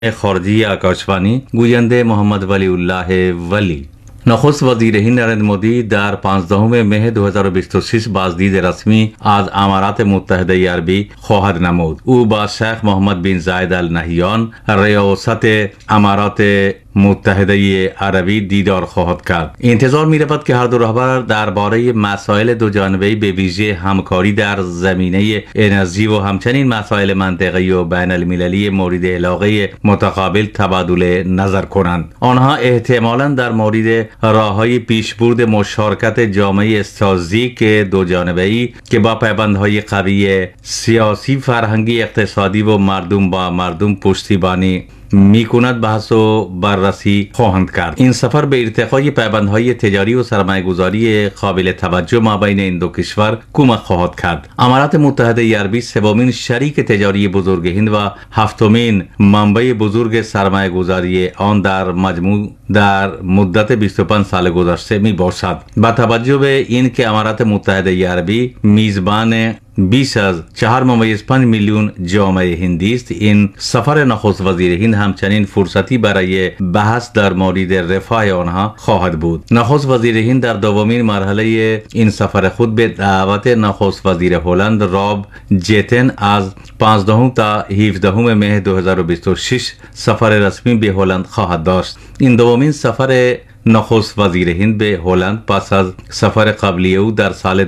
خارجی آکاشوانی گوینده محمد ولی الله ولی. نخست وزیر هند نریندر مودی در 15 مه 2026 بازدید رسمی از امارات متحده عربی خواهد نمود. او با شیخ محمد بن زاید ال نهیان ریاست امارات متحده عربی دیدار خواهد کرد. انتظار می رود که هر دو رهبر درباره مسائل دو جانبه به ویژه همکاری در زمینه انرژی و همچنین مسائل منطقه‌ای و بین المللی مورد علاقه متقابل تبادل نظر کنند. آنها احتمالاً در مورد راه‌های پیشبرد مشارکت جامعه استراتژیک دو جانبه‌ای که با پیوندهای قوی سیاسی، فرهنگی، اقتصادی و مردم با مردم پشتیبانی میکند بحث و بررسی خواهند کرد. این سفر به ارتقای پیوندهای تجاری و سرمایه‌گذاری قابل توجه مابین این دو کشور کمک خواهد کرد. امارات متحده عربی سومین شریک تجاری بزرگ هند و هفتمین منبع بزرگ سرمایه‌گذاری آن در مجموع در مدت 25 سال گذشته می باشد. با توجه به این که امارات متحده عربی میزبان بیش از 4.5 میلیون جامعه هندی است، این سفر نخست وزیر هند همچنین فرصتی برای بحث در مورد رفاه آنها خواهد بود. نخست وزیر هند در دومین مرحله این سفر خود به دعوت نخست وزیر هلند راب جتن از 15 تا 17 مه 2026 سفر رسمی به هلند خواهد داشت. این دومین سفر نخست وزیر هند به هلند پس از سفر قبلی او در سال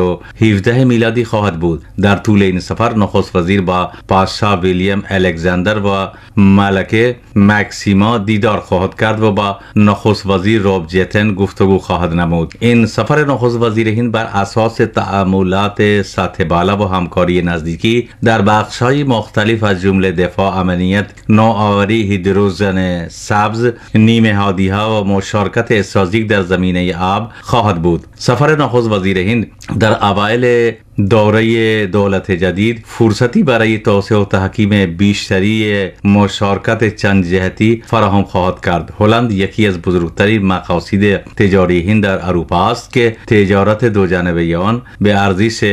2017 میلادی خواهد بود. در طول این سفر نخست وزیر با پادشاه ویلیام الکساندر و ملکه مکسیما دیدار خواهد کرد و با نخست وزیر راب جتن گفتگو خواهد نمود. این سفر نخست وزیر هند بر اساس تعاملات سطح بالا و همکاری نزدیکی در بخش‌های مختلف از جمله دفاع، امنیت، نوآوری، هیدروژن سبز، نیمه هادی‌ها و مشارکت استراتژیک در زمینه آب خواهد بود. سفر نخست وزیر هند در اوایل دوره دولت جدید فرصتی برای توسعه و تحکیم بیشتری مشارکت چند جهتی فراهم خواهد کرد. هلند یکی از بزرگترین مقاصد تجاری هند در اروپا است که تجارت دو جانبه آن به ارزش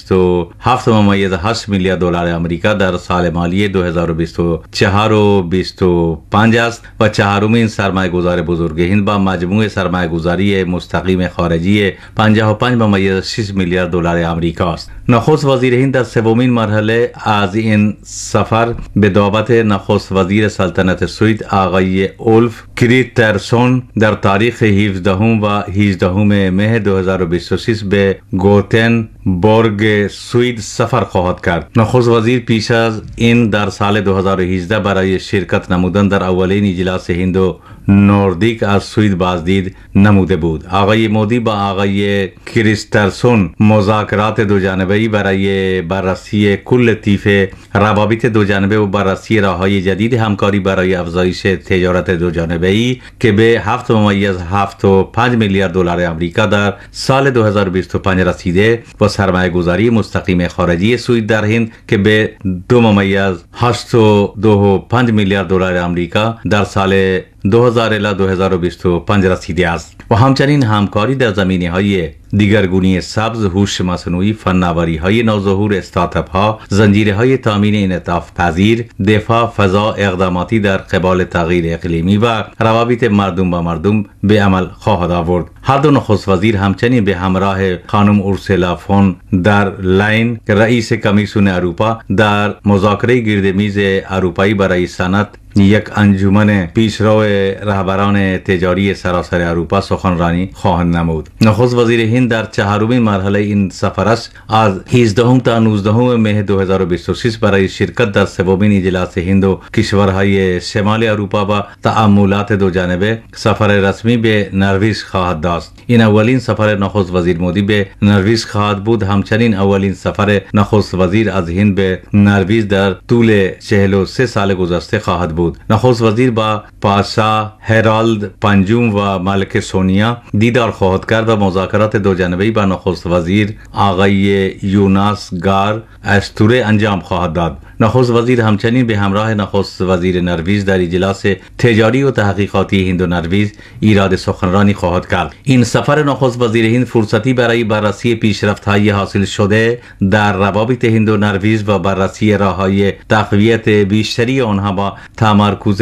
27.8 میلیارد دلار آمریکا در سال مالی 2024 و 25 است و چهارمین سرمایه‌گذار بزرگ هند با مجموع سرمایه‌گذاری مستقیم خارجی 55.6 میلیارد دلار آمریکا است. نخست وزیر هند در سومین مرحله از این سفر به دعوت نخست وزیر سلطنت سوئد آقای اولف کریسترسون در تاریخ 17 و 18 مه 2026 به گوتنبورگ سوئد سفر خواهد کرد. نخست وزیر پیش از این در سال 2018 برای شرکت نمودن در اولین اجلاس هند و نوردیک از سوئد بازدید نموده بود. آقای مودی با آقای کریسترسون مذاکرات دو جانبه‌ای برای بررسی کل طیف روابط دو جانبه و بررسی راه‌های جدید همکاری برای افزایش تجارت دو جانبه‌ای که به 7.75 میلیارد دلار آمریکا در سال 2025 رسیده و سرمایه‌گذاری مستقیم خارجی سوئد در هند که به 2.85 میلیارد دلار آمریکا در سال 2000 الی 2025 رسیده است و همچنین همکاری در زمینه‌های دیگرگونی سبز، هوش مصنوعی، فناوری‌های نوظهور، استارتاپ‌ها، زنجیره‌های تامین انعطاف پذیر، دفاع، فضا، اقداماتی در قبال تغییر اقلیمی و روابط مردم با مردم به عمل خواهد آورد. هر دو نخست وزیر همچنین به همراه خانم اورسولا فون در لاین رئیس کمیسیون اروپا در مذاکره گردمیز اروپایی برای صنعت یک انجمن پیشرو رهبران تجاری سراسر اروپا سخنرانی خواهند نمود. نخست وزیر هند در چهارمین مرحله این سفرش از 18 تا 19 مه 2026 برای شرکت در سومین اجلاس هند و کشورهای شمال اروپا و تعاملات دو جانبه سفر رسمی به نروژ خواهد داشت. این اولین سفر نخست وزیر مودی به نروژ خواهد بود. همچنین اولین سفر نخست وزیر از هند به نروژ در طول 43 سال گذشته خواهد بود. نخست وزیر با پادشاه هرالد پنجم و ملکه سونیا دیدار خواهد کرد و مذاکرات دو جانبه‌ای با نخست وزیر آقای یوناس گار استوره انجام خواهد داد. نخست وزیر همچنین به همراه نخست وزیر نروژ در اجلاس تجاری و تحقیقاتی هند و نروژ ایراد سخنرانی خواهد کرد. این سفر نخست وزیر هند فرصتی برای بررسی پیشرفت‌های حاصل شده در روابط هند و نروژ و بررسی راه‌های تقویت بیشتری آنها با تمرکز